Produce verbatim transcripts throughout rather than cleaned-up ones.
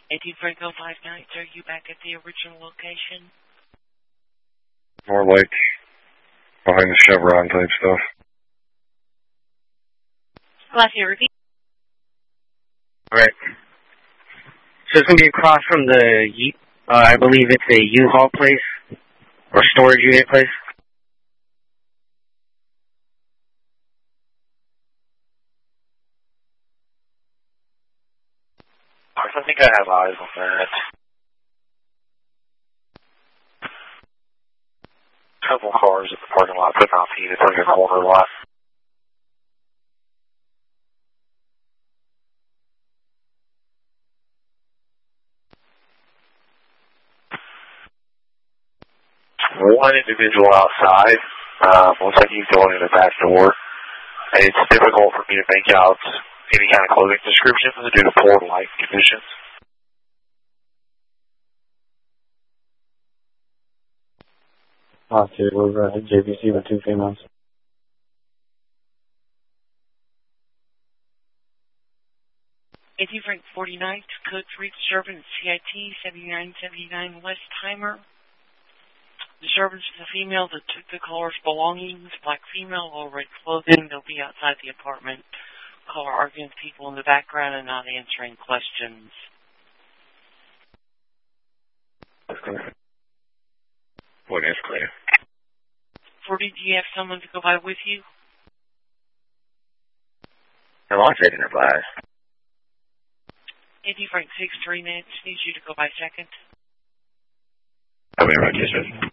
eighteen Franco, five nights. Are you back at the original location? More like behind the Chevron type stuff. Last year, repeat. Alright. So it's going to be across from the, uh, I believe it's a U-Haul place, or storage unit place. I think I have eyes on that. Couple cars at the parking lot putting off heat. It's like a corner lot. One individual outside. Um, looks like he's going in the back door. And it's difficult for me to make out any kind of clothing descriptions due to poor light conditions. Okay, we're at J B C with two females. eighteen Frank forty-nine, code three disturbance, C I T seventy-nine seventy-nine Westheimer. Disturbance is a female that took the caller's belongings, black female, all red clothing. They'll be outside the apartment. Caller arguing with people in the background and not answering questions. That's clear. Well, that's clear. forty, do you have someone to go by with you? No, I'm taking her by. eighteen Frank six three Nance needs you to go by second. I'll be right here, sir.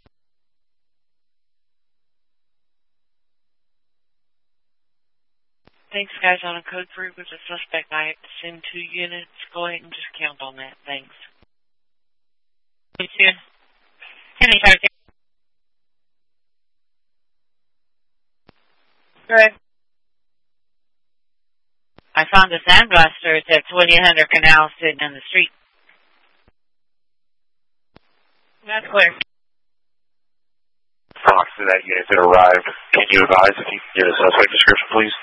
Thanks, guys. On a code three with a suspect, I have to send two units. Go ahead and just count on that. Thanks. Me too. Anytime. Good. I found the sandblasters at twenty hundred Canal sitting in the street. That's clear. Fox to that unit that arrived. Can you advise if you can get a suspect description, please?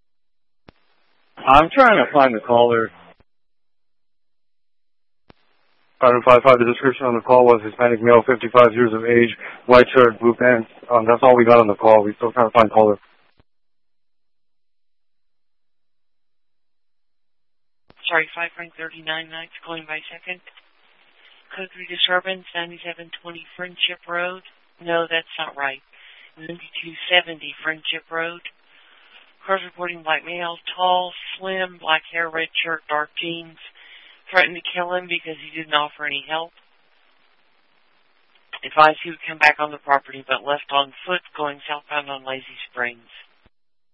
I'm trying to find the caller. five five five, the description on the call was Hispanic male, fifty-five years of age, white shirt, blue pants. Um, that's all we got on the call. We're still trying to find caller. Sorry, five Frank thirty-nine Nights, calling by second. Code three disturbance, ninety-seven twenty Friendship Road. No, that's not right. ninety-two seventy Friendship Road. Cars reporting black male, tall, slim, black hair, red shirt, dark jeans. Threatened to kill him because he didn't offer any help. Advised he would come back on the property, but left on foot going southbound on Lazy Springs.